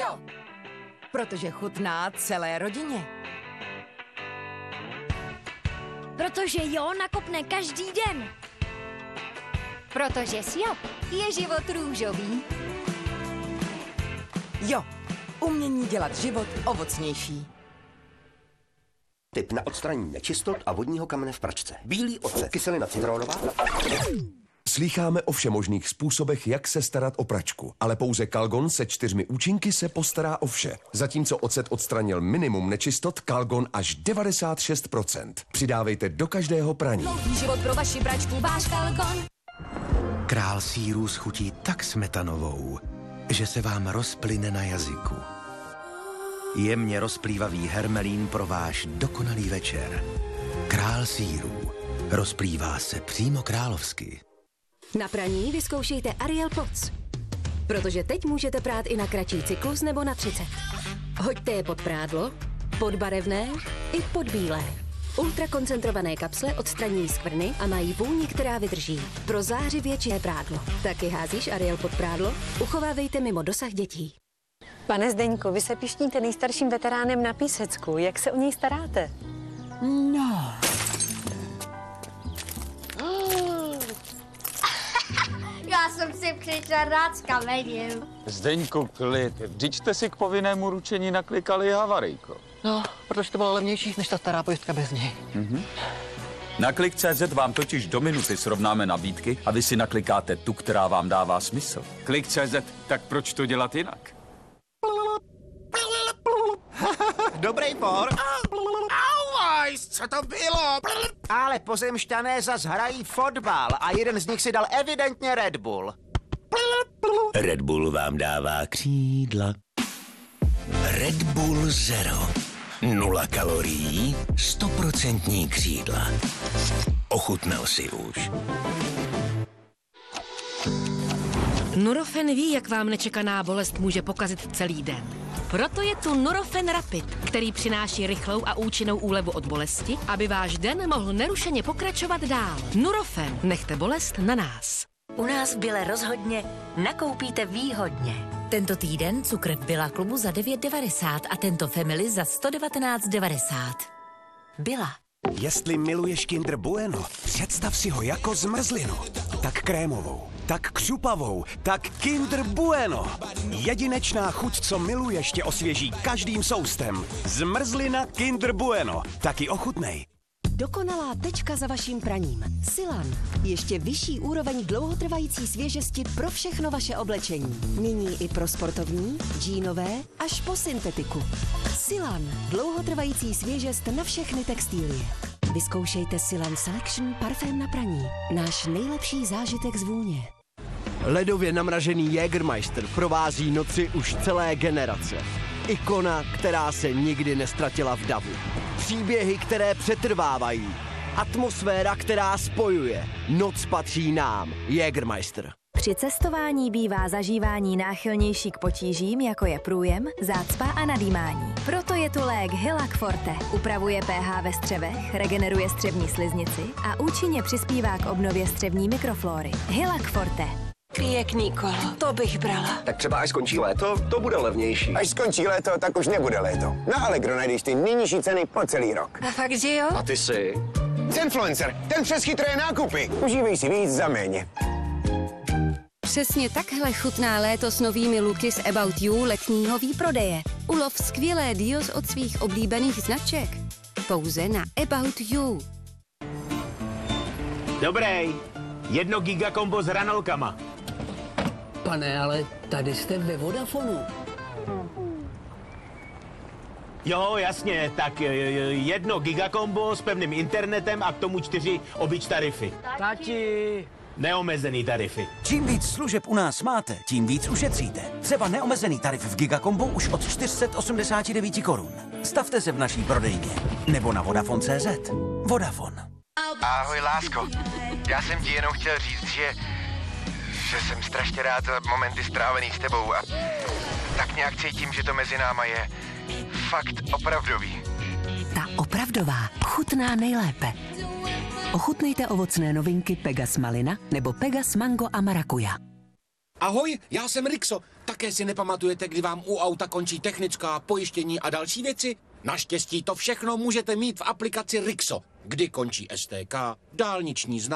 Jo! Protože chutná celé rodině. Protože Jo nakopne každý den. Protože s Jo je život růžový. Jo, umění dělat život ovocnější. Tip na odstranění nečistot a vodního kamene v pračce. Bílý ocet, kyselina citronová. Slýcháme o všemožných způsobech, jak se starat o pračku, ale pouze Calgon se 4 účinky se postará o vše. Zatímco ocet odstranil minimum nečistot, Calgon až 96%. Přidávejte do každého praní. Dlouhý život pro vaši pračku, váš Calgon. Král sýrů schutí tak smetanovou, že se vám rozplyne na jazyku. Jemně rozplývavý hermelín pro váš dokonalý večer. Král sýrů. Rozplývá se přímo královsky. Na praní vyzkoušejte Ariel Pods. Protože teď můžete prát i na kratší cyklus nebo na 30. Hoďte je pod prádlo, pod barevné i pod bílé. Ultrakoncentrované kapsle odstraňují skvrny a mají vůni, která vydrží. Pro zářivější prádlo. Taky házíš Ariel pod prádlo? Uchovávejte mimo dosah dětí. Pane Zdeňku, vy se pišníte nejstarším veteránem na Písecku. Jak se o něj staráte? No. Já jsem si přišla rád s kamením. Zdeňku, klid. Vždyť jste si k povinnému ručení naklikali havarijko. No, protože to bylo levnější než ta stará pojistka bez něj. Na Klik.cz vám totiž do minuty srovnáme nabídky a vy si naklikáte tu, která vám dává smysl. Klik.cz, tak proč to dělat jinak? Dobrý por. Auajs, co to bylo? Ale pozemšťané zas hrají fotbal a jeden z nich si dal evidentně Red Bull. Red Bull vám dává křídla. Red Bull Zero. 0 kalorií, 100% křídla. Ochutnal si už. Nurofen ví, jak vám nečekaná bolest může pokazit celý den. Proto je tu Nurofen Rapid, který přináší rychlou a účinnou úlevu od bolesti, aby váš den mohl nerušeně pokračovat dál. Nurofen, nechte bolest na nás. U nás v Bile rozhodně nakoupíte výhodně. Tento týden cukr v Billa klubu za 9,90 a tento Family za 119,90. Billa. Jestli miluješ Kinder Bueno, představ si ho jako zmrzlinu. Tak krémovou, tak křupavou, tak Kinder Bueno. Jedinečná chuť, co miluješ, tě osvěží každým soustem. Zmrzlina Kinder Bueno. Taky ochutnej. Dokonalá tečka za vaším praním. Silan. Ještě vyšší úroveň dlouhotrvající svěžesti pro všechno vaše oblečení. Nyní i pro sportovní, džínové až po syntetiku. Silan. Dlouhotrvající svěžest na všechny textilie. Vyzkoušejte Silan Selection parfém na praní. Náš nejlepší zážitek z vůně. Ledově namražený Jägermeister provází noci už celé generace. Ikona, která se nikdy nestratila v davu. Příběhy, které přetrvávají. Atmosféra, která spojuje. Noc patří nám. Jägermeister. Při cestování bývá zažívání náchylnější k potížím, jako je průjem, zácpa a nadýmání. Proto je tu lék Hylac Forte. Upravuje pH ve střevech, regeneruje střevní sliznici a účinně přispívá k obnově střevní mikroflóry. Hylac Forte. Pěkný kolo, to bych brala. Tak třeba až skončí léto, to bude levnější. Až skončí léto, tak už nebude léto. Na Allegro najdeš ty nejnižší ceny po celý rok. A fakt, že jo? A ty si? Zenfluencer, ten přes chytré nákupy. Užívej si víc za méně. Přesně takhle chutná léto s novými looky z About You letního výprodeje. Ulov skvělé deals od svých oblíbených značek. Pouze na About You. Dobrý. 1 gigakombo s hranolkama. Pane, ale tady jste ve Vodafonu. Jo, jasně, tak 1 gigakombo s pevným internetem a k tomu 4 obyč tarify. Tati. Neomezený tarify. Čím víc služeb u nás máte, tím víc ušetříte. Třeba neomezený tarif v Gigakombu už od 489 korun. Stavte se v naší prodejně. Nebo na Vodafone.cz. Vodafone. Ahoj, lásko. Já jsem ti jenom chtěl říct, že jsem strašně rád za momenty strávený s tebou a tak nějak cítím, že to mezi náma je fakt opravdový. Ta opravdová chutná nejlépe. Ochutnejte ovocné novinky Pegas Malina nebo Pegas Mango a Marakuja. Ahoj, já jsem Rixo. Také si nepamatujete, kdy vám u auta končí technická, pojištění a další věci? Naštěstí to všechno můžete mít v aplikaci Rixo, kdy končí STK, dálniční znak,